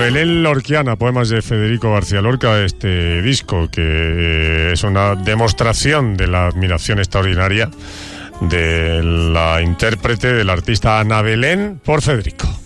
Belén Lorquiana, poemas de Federico García Lorca, este disco que es una demostración de la admiración extraordinaria de la intérprete, del artista Ana Belén por Federico.